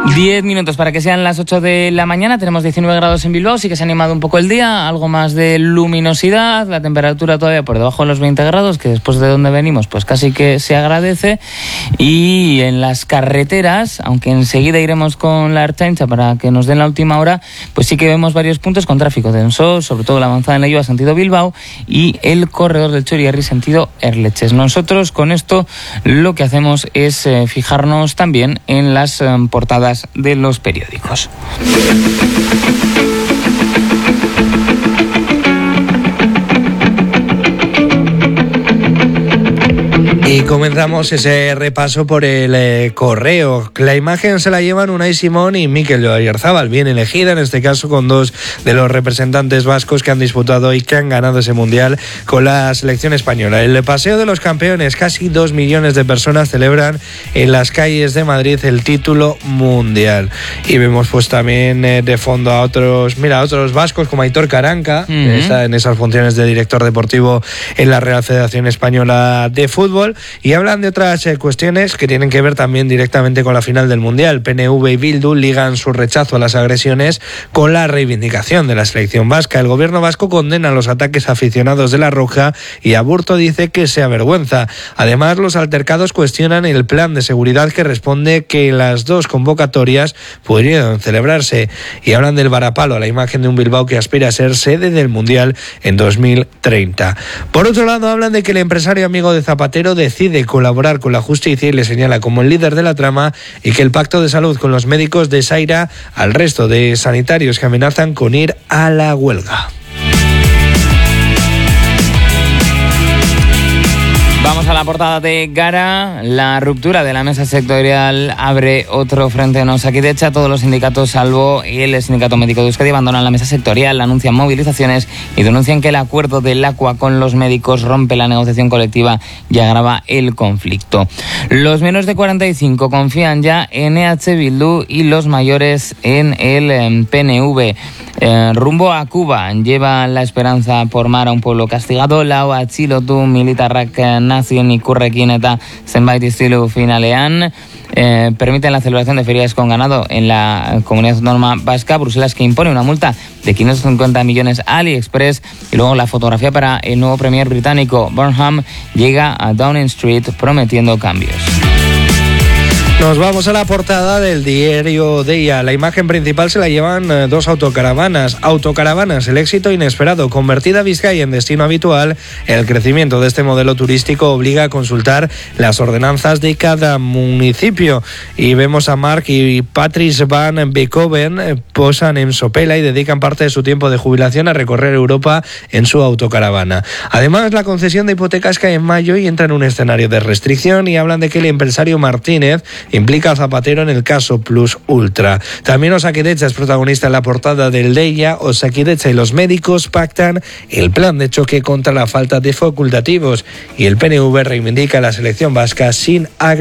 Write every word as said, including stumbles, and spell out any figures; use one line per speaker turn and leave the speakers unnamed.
Diez minutos para que sean las ocho de la mañana. Tenemos diecinueve grados en Bilbao. Sí que se ha animado un poco el día. Algo más de luminosidad. La temperatura todavía por debajo de los veinte grados, que después de donde venimos pues casi que se agradece. Y en las carreteras, aunque enseguida iremos con la Ertzaintza para que nos den la última hora, pues sí que vemos varios puntos con tráfico denso, sobre todo la avanzada en Leioa sentido Bilbao y el corredor del Txorierri sentido Erleches. Nosotros con esto lo que hacemos es eh, fijarnos también en las eh, portadas de los periódicos.
Y comenzamos ese repaso por el eh, correo. La imagen se la llevan Unai Simón y Mikel Oyarzabal, bien elegida en este caso con dos de los representantes vascos que han disputado y que han ganado ese mundial con la selección española. El paseo de los campeones, casi dos millones de personas celebran en las calles de Madrid el título mundial. Y vemos pues también eh, de fondo a otros, mira, a otros vascos como Aitor Karanka, uh-huh. que está en esas funciones de director deportivo en la Real Federación Española de Fútbol. Y hablan de otras eh, cuestiones que tienen que ver también directamente con la final del Mundial. P N V y Bildu ligan su rechazo a las agresiones con la reivindicación de la selección vasca. El gobierno vasco condena los ataques a aficionados de la Roja y Aburto dice que se avergüenza. Además, los altercados cuestionan el plan de seguridad que responde que las dos convocatorias podrían celebrarse. Y hablan del varapalo, la imagen de un Bilbao que aspira a ser sede del Mundial en dos mil treinta. Por otro lado, hablan de que el empresario amigo de Zapatero de decide colaborar con la justicia y le señala como el líder de la trama y que el pacto de salud con los médicos desaira al resto de sanitarios que amenazan con ir a la huelga.
Vamos a la portada de Gara. La ruptura de la mesa sectorial abre otro frente en Osakidetza. Todos los sindicatos, salvo el Sindicato Médico de Euskadi, abandonan la mesa sectorial, anuncian movilizaciones y denuncian que el acuerdo del ACUA con los médicos rompe la negociación colectiva y agrava el conflicto. Los menores de cuarenta y cinco confían ya en E H Bildu y los mayores en el P N V. Eh, rumbo a Cuba lleva la esperanza por mar a un pueblo castigado. Lau atxilotu militarrak nazien ikurrekin eta zenbait istilu finalean. Eh, permiten la celebración de ferias con ganado en la comunidad autónoma vasca. Bruselas que impone una multa de quinientos cincuenta millones a AliExpress. Y luego la fotografía para el nuevo premier británico. Burnham llega a Downing Street prometiendo cambios.
Nos vamos a la portada del diario Deia. La imagen principal se la llevan eh, dos autocaravanas. Autocaravanas, el éxito inesperado. Convertida Vizcaya en destino habitual, el crecimiento de este modelo turístico obliga a consultar las ordenanzas de cada municipio. Y vemos a Mark y Patrice Van Beekhoven eh, posan en Sopela y dedican parte de su tiempo de jubilación a recorrer Europa en su autocaravana. Además, la concesión de hipotecas cae en mayo y entra en un escenario de restricción y hablan de que el empresario Martínez implica a Zapatero en el caso Plus Ultra. También Osakidetza es protagonista en la portada del Deia. Osakidetza y los médicos pactan el plan de choque contra la falta de facultativos y el P N V reivindica a la selección vasca sin agresiones.